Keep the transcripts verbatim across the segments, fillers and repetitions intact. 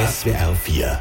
S W R vier.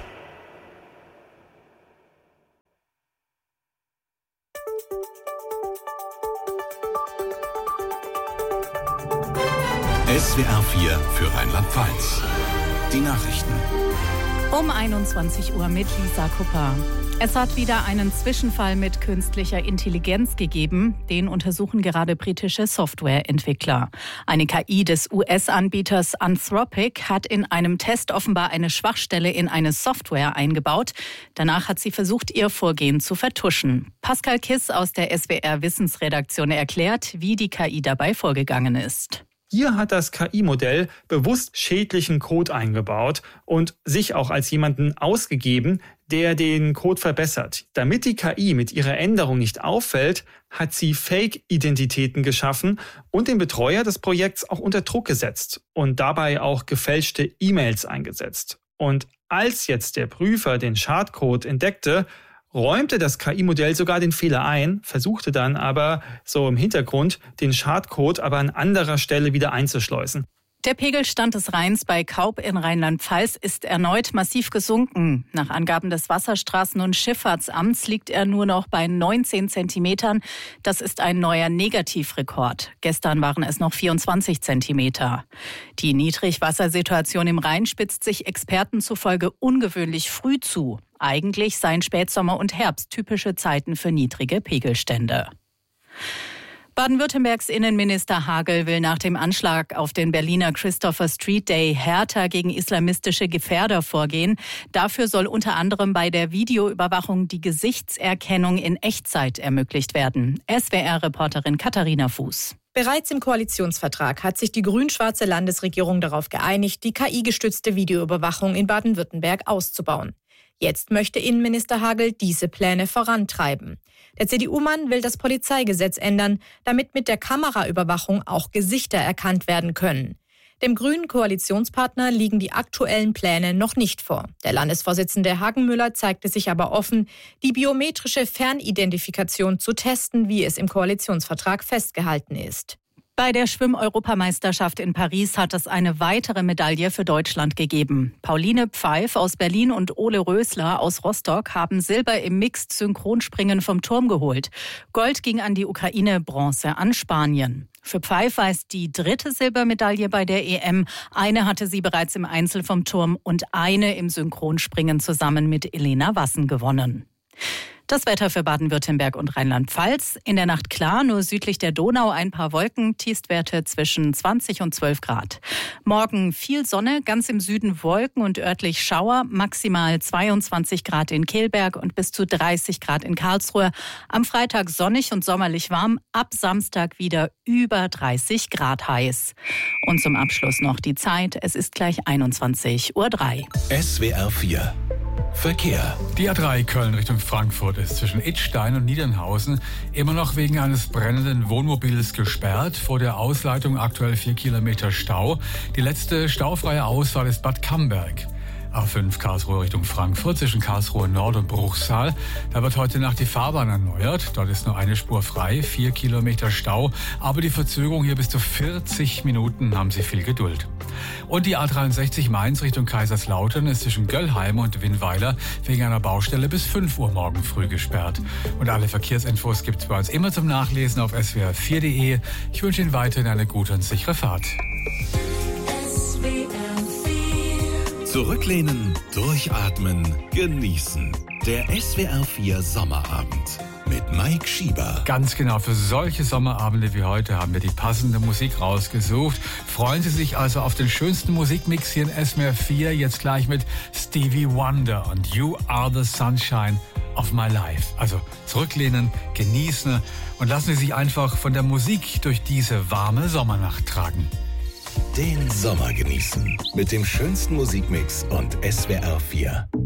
S W R vier für Rheinland-Pfalz. Die Nachrichten. Um einundzwanzig Uhr mit Lisa Kupper. Es hat wieder einen Zwischenfall mit künstlicher Intelligenz gegeben. Den untersuchen gerade britische Softwareentwickler. Eine K I des U S-Anbieters Anthropic hat in einem Test offenbar eine Schwachstelle in eine Software eingebaut. Danach hat sie versucht, ihr Vorgehen zu vertuschen. Pascal Kiss aus der S W R-Wissensredaktion erklärt, wie die K I dabei vorgegangen ist. Hier hat das K I-Modell bewusst schädlichen Code eingebaut und sich auch als jemanden ausgegeben, der den Code verbessert. Damit die K I mit ihrer Änderung nicht auffällt, hat sie Fake-Identitäten geschaffen und den Betreuer des Projekts auch unter Druck gesetzt und dabei auch gefälschte E-Mails eingesetzt. Und als jetzt der Prüfer den Schadcode entdeckte, räumte das K I-Modell sogar den Fehler ein, versuchte dann aber so im Hintergrund den Schadcode aber an anderer Stelle wieder einzuschleusen. Der Pegelstand des Rheins bei Kaub in Rheinland-Pfalz ist erneut massiv gesunken. Nach Angaben des Wasserstraßen- und Schifffahrtsamts liegt er nur noch bei neunzehn Zentimetern. Das ist ein neuer Negativrekord. Gestern waren es noch vierundzwanzig Zentimeter. Die Niedrigwassersituation im Rhein spitzt sich Experten zufolge ungewöhnlich früh zu. Eigentlich seien Spätsommer und Herbst typische Zeiten für niedrige Pegelstände. Baden-Württembergs Innenminister Hagel will nach dem Anschlag auf den Berliner Christopher Street Day härter gegen islamistische Gefährder vorgehen. Dafür soll unter anderem bei der Videoüberwachung die Gesichtserkennung in Echtzeit ermöglicht werden. S W R-Reporterin Katharina Fuß. Bereits im Koalitionsvertrag hat sich die grün-schwarze Landesregierung darauf geeinigt, die K I-gestützte Videoüberwachung in Baden-Württemberg auszubauen. Jetzt möchte Innenminister Hagel diese Pläne vorantreiben. Der C D U-Mann will das Polizeigesetz ändern, damit mit der Kameraüberwachung auch Gesichter erkannt werden können. Dem grünen Koalitionspartner liegen die aktuellen Pläne noch nicht vor. Der Landesvorsitzende Hagenmüller zeigte sich aber offen, die biometrische Fernidentifikation zu testen, wie es im Koalitionsvertrag festgehalten ist. Bei der Schwimm-Europameisterschaft in Paris hat es eine weitere Medaille für Deutschland gegeben. Pauline Pfeif aus Berlin und Ole Rösler aus Rostock haben Silber im Mixed-Synchronspringen vom Turm geholt. Gold ging an die Ukraine, Bronze an Spanien. Für Pfeif war es die dritte Silbermedaille bei der E M. Eine hatte sie bereits im Einzel vom Turm und eine im Synchronspringen zusammen mit Elena Wassen gewonnen. Das Wetter für Baden-Württemberg und Rheinland-Pfalz. In der Nacht klar, nur südlich der Donau ein paar Wolken, Tiefstwerte zwischen zwanzig und zwölf Grad. Morgen viel Sonne, ganz im Süden Wolken und örtlich Schauer, maximal zweiundzwanzig Grad in Kelberg und bis zu dreißig Grad in Karlsruhe. Am Freitag sonnig und sommerlich warm, ab Samstag wieder über dreißig Grad heiß. Und zum Abschluss noch die Zeit, es ist gleich einundzwanzig Uhr drei. S W R vier. Verkehr. Die A drei Köln Richtung Frankfurt ist zwischen Idstein und Niedernhausen immer noch wegen eines brennenden Wohnmobils gesperrt. Vor der Ausleitung aktuell vier Kilometer Stau. Die letzte staufreie Ausfahrt ist Bad Camberg. A fünf Karlsruhe Richtung Frankfurt zwischen Karlsruhe Nord und Bruchsal. Da wird heute Nacht die Fahrbahn erneuert. Dort ist nur eine Spur frei, vier Kilometer Stau. Aber die Verzögerung hier bis zu vierzig Minuten, haben Sie viel Geduld. Und die A dreiundsechzig Mainz Richtung Kaiserslautern ist zwischen Göllheim und Winnweiler wegen einer Baustelle bis fünf Uhr morgen früh gesperrt. Und alle Verkehrsinfos gibt es bei uns immer zum Nachlesen auf S W R vier punkt de. Ich wünsche Ihnen weiterhin eine gute und sichere Fahrt. Zurücklehnen, durchatmen, genießen. Der S W R vier Sommerabend mit Mike Schieber. Ganz genau, für solche Sommerabende wie heute haben wir die passende Musik rausgesucht. Freuen Sie sich also auf den schönsten Musikmix hier in S W R vier. Jetzt gleich mit Stevie Wonder und You Are the Sunshine of My Life. Also zurücklehnen, genießen und lassen Sie sich einfach von der Musik durch diese warme Sommernacht tragen. Den Sommer genießen mit dem schönsten Musikmix und S W R vier.